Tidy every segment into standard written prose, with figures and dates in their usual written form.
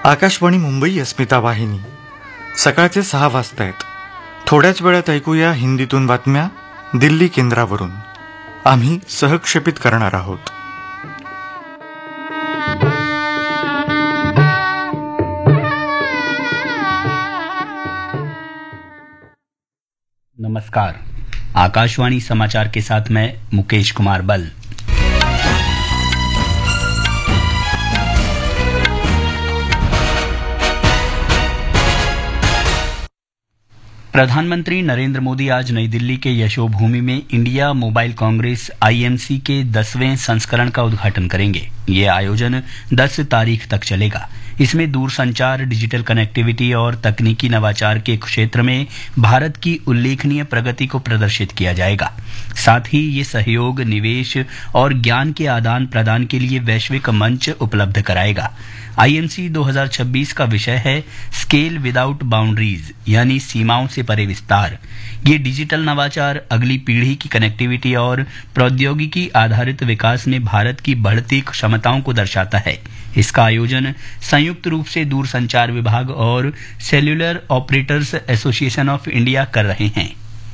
आकाशवाणी मुंबई अस्मिता वाहिनी सकाळचे 6 वाजतायत. थोड्याच वेळात ऐकूया हिंदीतून बातम्या दिल्ली केंद्रावरून. आम्ही सहक्षेपित करणार आहोत. नमस्कार. आकाशवाणी समाचार के साथ मैं मुकेश कुमार बल. प्रधानमंत्री नरेंद्र मोदी आज नई दिल्ली के यशोभूमि में इंडिया मोबाइल कांग्रेस IMC के 10वें संस्करण का उद्घाटन करेंगे. ये आयोजन 10 तारीख तक चलेगा. इसमें दूरसंचार, डिजिटल कनेक्टिविटी और तकनीकी नवाचार के क्षेत्र में भारत की उल्लेखनीय प्रगति को प्रदर्शित किया जाएगा. साथ ही ये सहयोग, निवेश और ज्ञान के आदान प्रदान के लिए वैश्विक मंच उपलब्ध कराएगा. IMC 2026 का विषय है स्केल विदाउट बाउंड्रीज, यानी सीमाओं से परे विस्तार. ये डिजिटल नवाचार, अगली पीढ़ी की कनेक्टिविटी और प्रौद्योगिकी आधारित विकास में भारत की बढ़ती क्षमताओं को दर्शाता है. इसका आयोजन संयुक्त रूप से दूरसंचार विभाग और cellular operators association of India कर रहे हैं.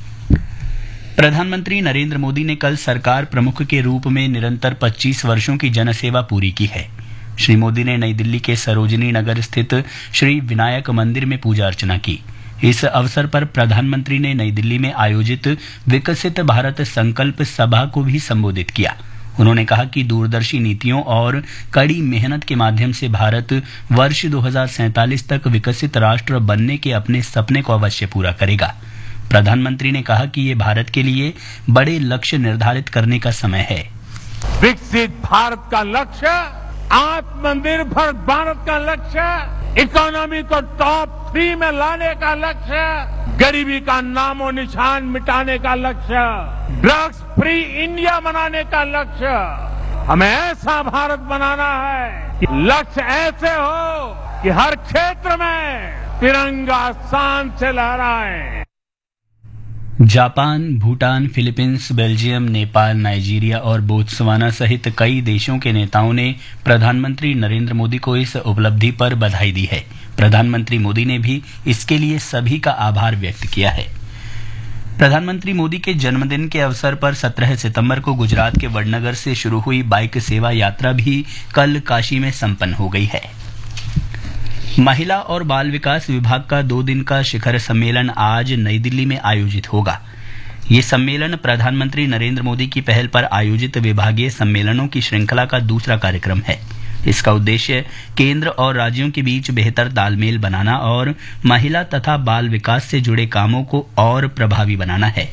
प्रधानमंत्री नरेंद्र मोदी ने कल सरकार प्रमुख के रूप में निरंतर 25 वर्षों की जनसेवा पूरी की है. श्री मोदी ने नई दिल्ली के सरोजनी नगर स्थित श्री विनायक मंदिर में पूजा अर्चना की. इस अवसर पर प्रधानमंत्री ने नई दिल्ली में आयोजित विकसित भारत संकल्प सभा को भी संबोधित किया. उन्होंने कहा कि दूरदर्शी नीतियों और कड़ी मेहनत के माध्यम से भारत वर्ष 2047 तक विकसित राष्ट्र बनने के अपने सपने को अवश्य पूरा करेगा. प्रधानमंत्री ने कहा कि ये भारत के लिए बड़े लक्ष्य निर्धारित करने का समय है. विकसित भारत का लक्ष्य, आत्मनिर्भर भारत का लक्ष्य, इकोनॉमी को टॉप 3 में लाने का लक्ष्य, गरीबी का नामो निशान मिटाने का लक्ष्य, ड्रग्स फ्री इंडिया बनाने का लक्ष्य. हमें ऐसा भारत बनाना है कि लक्ष्य ऐसे हो कि हर क्षेत्र में तिरंगा शान से लहराए. Japan, Bhutan, Philippines, Belgium, Nepal, Nigeria और बोत्सवाना सहित कई देशों के नेताओं ने प्रधानमंत्री नरेंद्र मोदी को इस उपलब्धि पर बधाई दी है. प्रधानमंत्री मोदी ने भी इसके लिए सभी का आभार व्यक्त किया है. प्रधानमंत्री मोदी के जन्मदिन के अवसर पर 17 सितंबर को गुजरात के वडनगर से शुरू हुई बाइक सेवा यात्रा भी कल काशी में संपन्न हो गई है. महिला और बाल विकास विभाग का 2 दिन का शिखर सम्मेलन आज नई दिल्ली में आयोजित होगा. ये सम्मेलन प्रधानमंत्री नरेंद्र मोदी की पहल पर आयोजित विभागीय सम्मेलनों की श्रृंखला का दूसरा कार्यक्रम है. इसका उद्देश्य केंद्र और राज्यों के बीच बेहतर तालमेल बनाना और महिला तथा बाल विकास से जुड़े कामों को और प्रभावी बनाना है.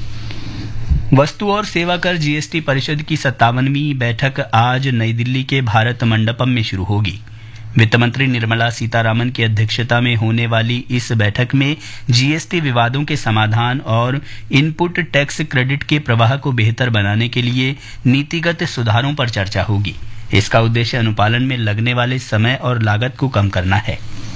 वस्तु और सेवा कर GST परिषद की 57वीं बैठक आज नई दिल्ली के भारत मंडपम में शुरू होगी. वित्त मंत्री निर्मला सीतारामन की अध्यक्षता में होने वाली इस बैठक में GST विवादों के समाधान और इनपुट टैक्स क्रेडिट के प्रवाह को बेहतर बनाने के लिए नीतिगत सुधारों पर चर्चा होगी. इसका उद्देश्य अनुपालन में लगने वाले समय और लागत को कम करना है.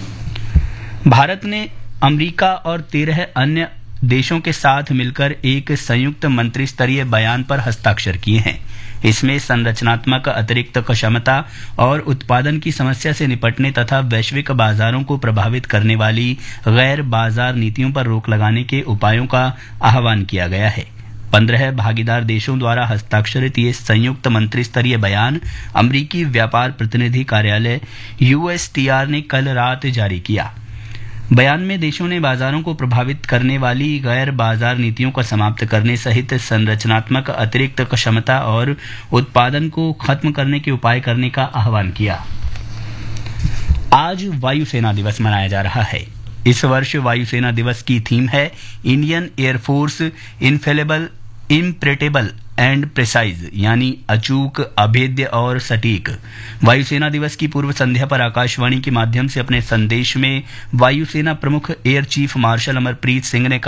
भारत ने अमेरिका और 13 अन्य देशों के साथ मिलकर एक संयुक्त मंत्री स्तरीय बयान पर हस्ताक्षर किए हैं. इसमें संरचनात्मक अतिरिक्त क्षमता और उत्पादन की समस्या से निपटने तथा वैश्विक बाजारों को प्रभावित करने वाली गैर बाजार नीतियों पर रोक लगाने के उपायों का आह्वान किया गया है. 15 भागीदार देशों द्वारा हस्ताक्षरित ये संयुक्त मंत्री स्तरीय बयान अमेरिकी व्यापार प्रतिनिधि कार्यालय USTR ने कल रात जारी किया. बयान में देशों ने बाजारों को प्रभावित करने वाली गैर बाजार नीतियों को समाप्त करने सहित संरचनात्मक अतिरिक्त क्षमता और उत्पादन को खत्म करने के उपाय करने का आह्वान किया. आज वायुसेना दिवस मनाया जा रहा है. इस वर्ष वायुसेना दिवस की थीम है Indian air force infallible, इम्प्रेटेबल and precise, यानी अचूक, अभेद्य और सटीक. वायुसेना दिवस की पूर्व संध्या पर आकाशवाणी के माध्यम से अपने संदेश में वायुसेना प्रमुख air chief marshal Amarpreet Singh ने